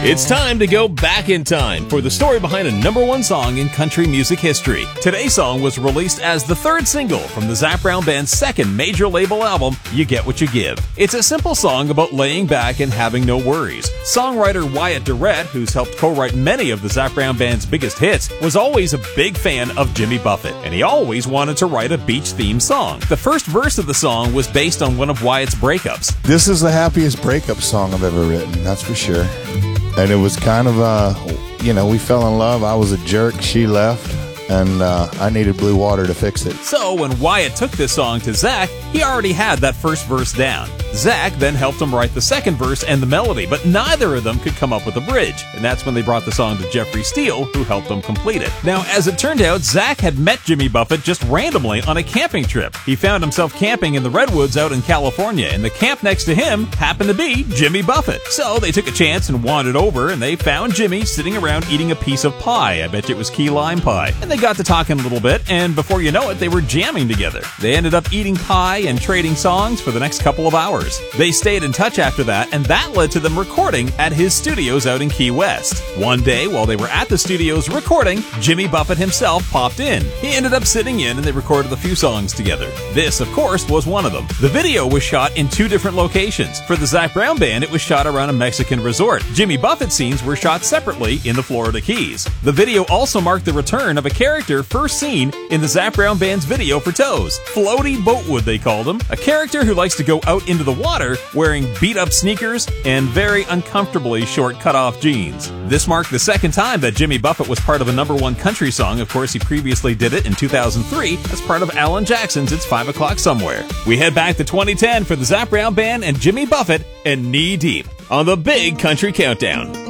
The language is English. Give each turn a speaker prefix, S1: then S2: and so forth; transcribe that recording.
S1: It's time to go back in time for the story behind a #1 song in country music history. Today's song was released as the third single from the Zac Brown Band's second major label album, You Get What You Give. It's a simple song about laying back and having no worries. Songwriter Wyatt Durrett, who's helped co-write many of the Zac Brown Band's biggest hits, was always a big fan of Jimmy Buffett, and he always wanted to write a beach-themed song. The first verse of the song was based on one of Wyatt's breakups.
S2: This is the happiest breakup song I've ever written, that's for sure. And it was kind of, we fell in love. I was a jerk. She left. And I needed blue water to fix it.
S1: So when Wyatt took this song to Zac, he already had that first verse down. Zac then helped him write the second verse and the melody, but neither of them could come up with a bridge. And that's when they brought the song to Jeffrey Steele, who helped them complete it. Now, as it turned out, Zac had met Jimmy Buffett just randomly on a camping trip. He found himself camping in the Redwoods out in California, and the camp next to him happened to be Jimmy Buffett. So they took a chance and wandered over, and they found Jimmy sitting around eating a piece of pie. I bet you it was key lime pie. And they got to talking a little bit, and before you know it, they were jamming together. They ended up eating pie and trading songs for the next couple of hours. They stayed in touch after that, and that led to them recording at his studios out in Key West. One day, while they were at the studios recording, Jimmy Buffett himself popped in. He ended up sitting in, and they recorded a few songs together. This, of course, was one of them. The video was shot in 2 different locations. For the Zac Brown Band, it was shot around a Mexican resort. Jimmy Buffett's scenes were shot separately in the Florida Keys. The video also marked the return of a character first seen in the Zac Brown Band's video for Toes. Floaty Boatwood, they called him. A character who likes to go out into the water wearing beat-up sneakers and very uncomfortably short cut-off jeans. This marked the second time that Jimmy Buffett was part of a #1 country song. Of course, he previously did it in 2003 as part of Alan Jackson's It's 5 O'Clock Somewhere. We head back to 2010 for the Zac Brown Band and Jimmy Buffett and Knee Deep on the Big Country Countdown.